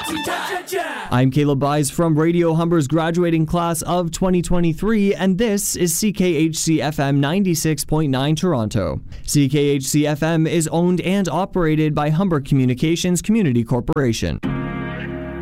I'm Caleb Byes from Radio Humber's graduating class of 2023, and this is CKHC FM 96.9 Toronto. CKHC FM is owned and operated by Humber Communications Community Corporation.